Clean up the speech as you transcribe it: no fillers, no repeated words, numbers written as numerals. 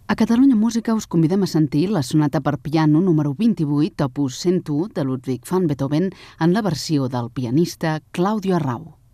A Catalunya Música us convidem a sentir la sonata per piano número 28, opus 101, de Ludwig van Beethoven, en la versió del pianista Claudio Arrau.